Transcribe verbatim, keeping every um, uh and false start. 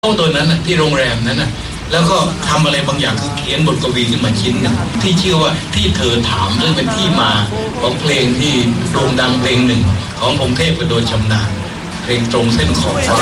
ตัวนั้นนะที่โรงแรมนั้นนะแล้วก็ทำอะไรบางอย่างคือเขียนบทกวีขึ้นมาชิ้นหนึ่งที่ชื่อว่าที่เธอถามซึ่งเป็นที่มาของเพลงที่โด่งดังเพลงหนึ่งของพงเทพกระโดยชำนาญเพลงตรงเส้นขอบฟ้า